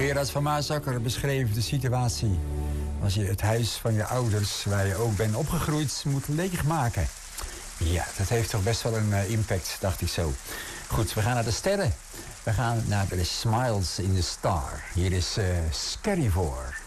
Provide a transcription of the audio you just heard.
Gerard van Maasakker beschreef de situatie. Als je het huis van je ouders, waar je ook bent opgegroeid, moet leegmaken. Ja, dat heeft toch best wel een impact, dacht ik zo. Goed, we gaan naar de sterren. We gaan naar de Smiles in the Star. Hier is Scarivore.